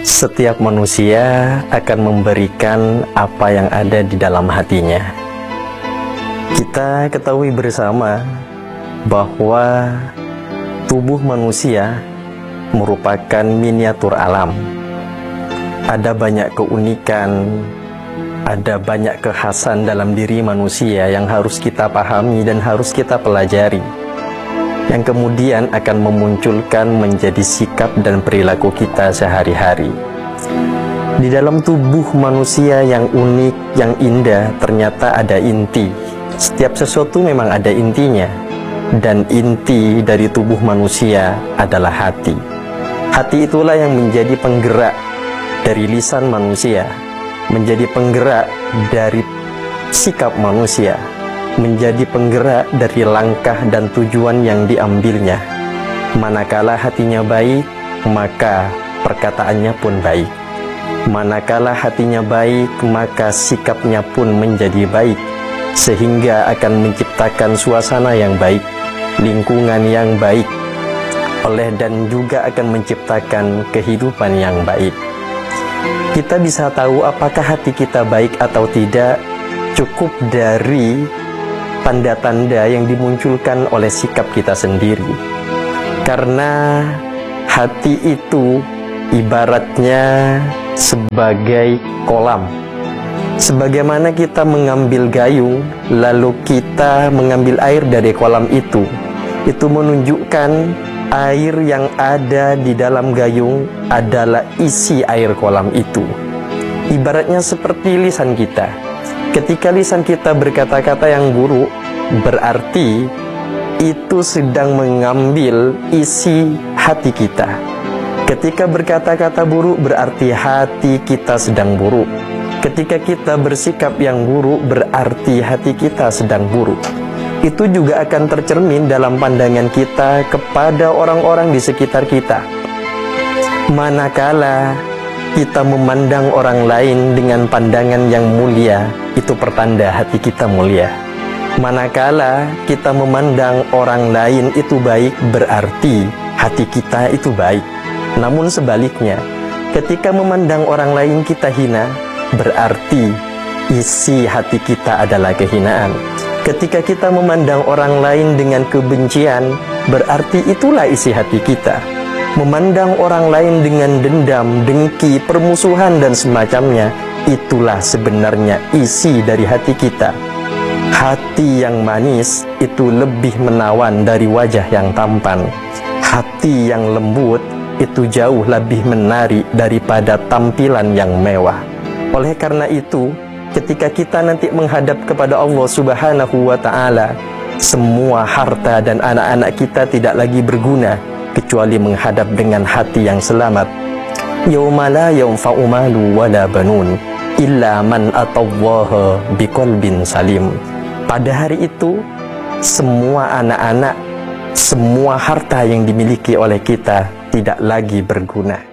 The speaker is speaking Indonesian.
Setiap manusia akan memberikan apa yang ada di dalam hatinya. Kita ketahui bersama bahwa tubuh manusia merupakan miniatur alam. Ada banyak keunikan, ada banyak kekhasan dalam diri manusia yang harus kita pahami dan harus kita pelajari, yang kemudian akan memunculkan menjadi sikap dan perilaku kita sehari-hari. Di dalam tubuh manusia yang unik, yang indah, ternyata ada inti. Setiap sesuatu memang ada intinya, dan inti dari tubuh manusia adalah hati. Hati itulah yang menjadi penggerak dari lisan manusia, menjadi penggerak dari sikap manusia, menjadi penggerak dari langkah dan tujuan yang diambilnya. Manakala hatinya baik, maka perkataannya pun baik. Manakala hatinya baik, maka sikapnya pun menjadi baik, sehingga akan menciptakan suasana yang baik, lingkungan yang baik, dan juga akan menciptakan kehidupan yang baik. Kita bisa tahu apakah hati kita baik atau tidak cukup dari tanda-tanda yang dimunculkan oleh sikap kita sendiri. Karena hati itu ibaratnya sebagai kolam. Sebagaimana kita mengambil gayung, lalu kita mengambil air dari kolam itu menunjukkan air yang ada di dalam gayung adalah isi air kolam itu. Ibaratnya seperti lisan kita. Ketika lisan kita berkata-kata yang buruk, berarti itu sedang mengambil isi hati kita. Ketika berkata-kata buruk, berarti hati kita sedang buruk. Ketika kita bersikap yang buruk, berarti hati kita sedang buruk. Itu juga akan tercermin dalam pandangan kita kepada orang-orang di sekitar kita. Manakala kita memandang orang lain dengan pandangan yang mulia, itu pertanda hati kita mulia. Manakala kita memandang orang lain itu baik, berarti hati kita itu baik. Namun sebaliknya, ketika memandang orang lain kita hina, berarti isi hati kita adalah kehinaan. Ketika kita memandang orang lain dengan kebencian, berarti itulah isi hati kita. Memandang orang lain dengan dendam, dengki, permusuhan dan semacamnya, itulah sebenarnya isi dari hati kita. Hati yang manis itu lebih menawan dari wajah yang tampan. Hati yang lembut itu jauh lebih menarik daripada tampilan yang mewah. Oleh karena itu, ketika kita nanti menghadap kepada Allah Subhanahu wa Ta'ala, semua harta dan anak-anak kita tidak lagi berguna kecuali menghadap dengan hati yang selamat. Yauma la yanfa'u malu wala banun illa man atallaha biqalbin salim. Pada hari itu, semua anak-anak, semua harta yang dimiliki oleh kita tidak lagi berguna.